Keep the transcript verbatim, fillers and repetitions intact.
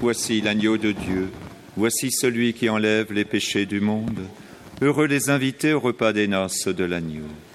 Voici l'agneau de Dieu, voici celui qui enlève les péchés du monde. Heureux les invités au repas des noces de l'agneau.